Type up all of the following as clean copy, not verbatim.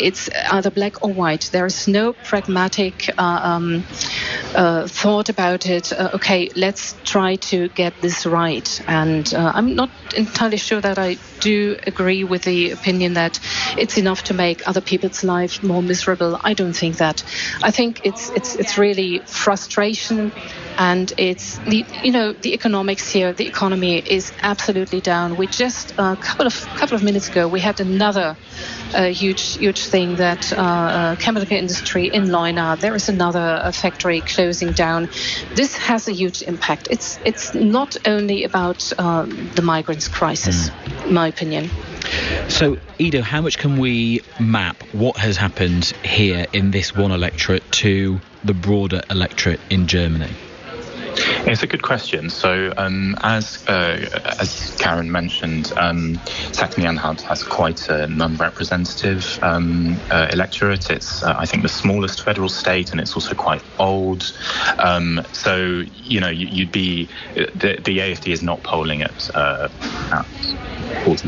it's either black or white. There is no pragmatic thought about it. Okay, let's try to get this right. And I'm not entirely sure that I do agree with the opinion that it's enough to make other people's lives more miserable. I don't think that. I think it's really frustration, and it's the economics here. The economy is absolutely down. We just a couple of minutes ago we had another huge thing that chemical industry in Leuna. There is another factory closing down. This has a huge impact. It's not only about the migrants crisis, in my opinion. So, Ido, how much can we map what has happened here in this one electorate to the broader electorate in Germany? It's a good question. So, as Karen mentioned, Saxony-Anhalt has quite a non-representative electorate. It's, I think, the smallest federal state, and it's also quite old. So, you'd be the AfD is not polling at 45% or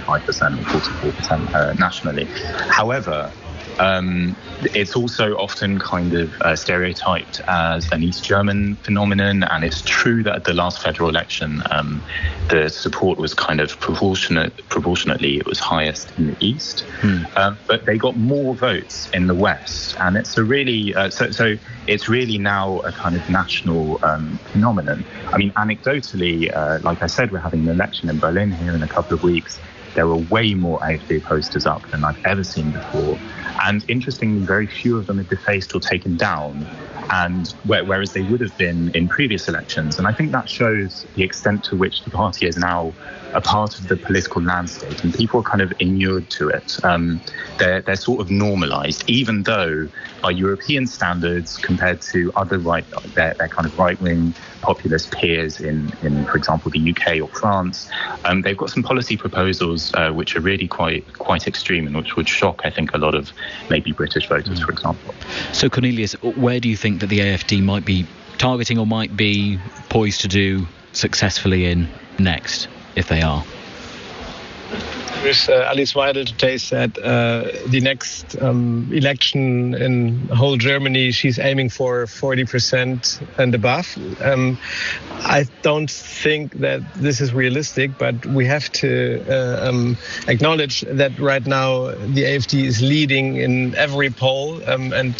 44% nationally. However, it's also often kind of stereotyped as an East German phenomenon, and it's true that at the last federal election, the support was kind of proportionately, it was highest in the East, but they got more votes in the West, and it's a really so it's really now a kind of national phenomenon. I mean, anecdotally, like I said, we're having an election in Berlin here in a couple of weeks. There were way more AfD posters up than I've ever seen before. And interestingly, very few of them are defaced or taken down, and whereas they would have been in previous elections. And I think that shows the extent to which the party is now a part of the political landscape, and people are kind of inured to it. They're sort of normalized, even though by European standards, compared to other their kind of right-wing populist peers in, for example, the UK or France, they've got some policy proposals which are really quite extreme, and which would shock, I think, a lot of maybe British voters, for example. So, Cornelius, where do you think that the AfD might be targeting or might be poised to do successfully in next, if they are? Alice Weidel today said the next election in whole Germany, she's aiming for 40% and above. I don't think that this is realistic, but we have to acknowledge that right now the AfD is leading in every poll. And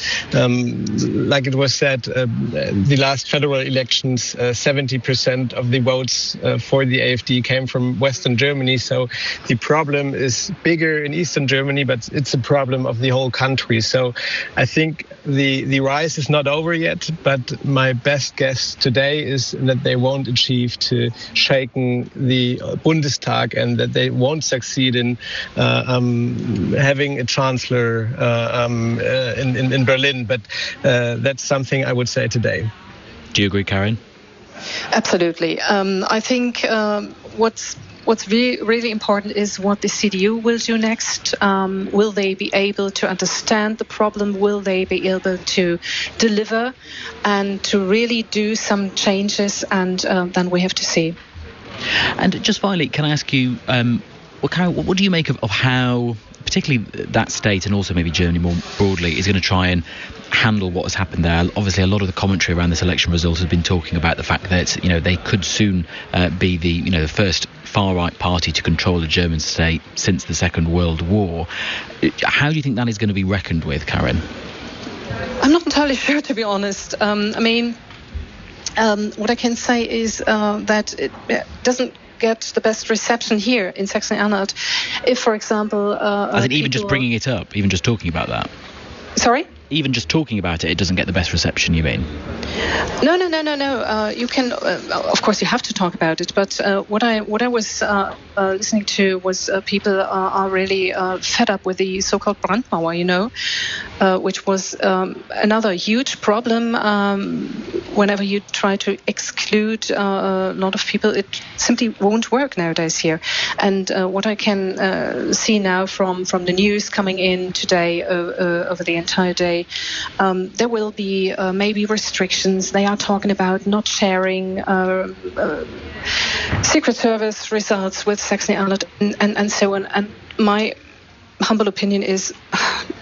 like it was said, the last federal elections, 70% of the votes for the AfD came from Western Germany. So the problem is bigger in Eastern Germany, but it's a problem of the whole country. So I think the rise is not over yet, but my best guess today is that they won't achieve to shaken the Bundestag, and that they won't succeed in having a chancellor in Berlin. But that's something I would say today. Do you agree, Karen? Absolutely. I think what's really important is what the CDU will do next. Will they be able to understand the problem? Will they be able to deliver and to really do some changes? And then we have to see. And just finally, can I ask you, what do you make of how, particularly that state and also maybe Germany more broadly, is going to try and handle what has happened there? Obviously, a lot of the commentary around this election result has been talking about the fact that they could soon be the first far-right party to control the German state since the Second World War. How do you think that is going to be reckoned with, Karen? I'm not entirely sure, to be honest. What I can say is that it doesn't get the best reception here in Saxony-Anhalt. If, for example... As in even just bringing it up, even just talking about that? Sorry? Even just talking about it, it doesn't get the best reception, you mean? No. You can, of course, you have to talk about it. But what I was listening to was people are really fed up with the so-called Brandmauer, which was another huge problem. Whenever you try to exclude a lot of people, it simply won't work nowadays here. And what I can see now from the news coming in today over the entire day, there will be maybe restrictions. They are talking about not sharing Secret Service results with Saxony-Anhalt and so on. And my humble opinion is